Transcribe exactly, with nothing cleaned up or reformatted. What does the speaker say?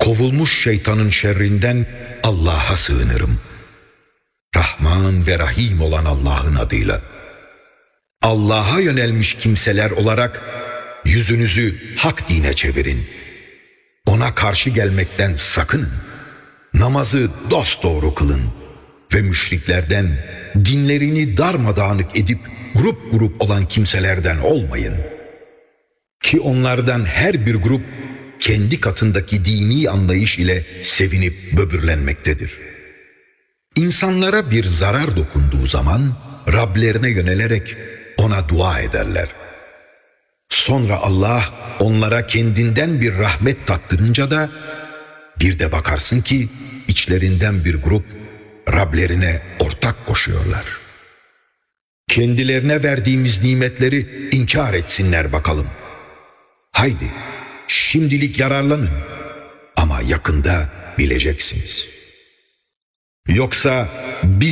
kovulmuş şeytanın şerrinden Allah'a sığınırım. Rahman ve Rahim olan Allah'ın adıyla. Allah'a yönelmiş kimseler olarak yüzünüzü hak dine çevirin. Ona karşı gelmekten sakının. Namazı dosdoğru kılın ve müşriklerden, dinlerini darmadağınık edip grup grup olan kimselerden olmayın. Ki onlardan her bir grup kendi katındaki dini anlayış ile sevinip böbürlenmektedir. İnsanlara bir zarar dokunduğu zaman Rablerine yönelerek ona dua ederler. Sonra Allah onlara kendinden bir rahmet tattırınca da bir de bakarsın ki içlerinden bir grup Rablerine ortak koşuyorlar. Kendilerine verdiğimiz nimetleri inkar etsinler bakalım. Haydi şimdilik yararlanın ama yakında bileceksiniz. Yoksa biz